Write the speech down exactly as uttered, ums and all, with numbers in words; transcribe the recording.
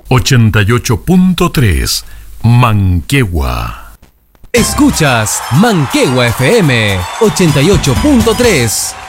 ochenta y ocho punto tres Manquehue. Escuchas Manquehue F M ochenta y ocho punto tres.